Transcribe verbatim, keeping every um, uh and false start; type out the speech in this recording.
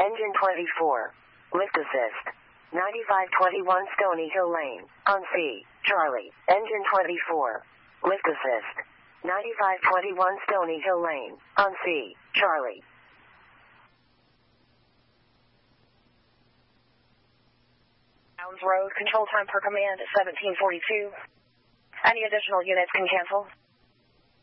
Engine twenty-four. Lift assist. ninety-five twenty-one Stony Hill Lane. On C. Charlie. Engine twenty-four. Lift assist. ninety-five twenty-one Stony Hill Lane. On C. Charlie. Downs Road. Control time per command is seventeen forty-two. Any additional units can cancel.